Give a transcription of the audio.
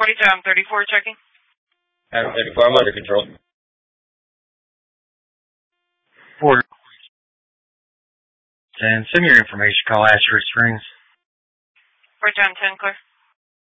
4734 checking. 34, I'm under control. Fort. And send me your information. Call Ashford Springs. 4710 clear.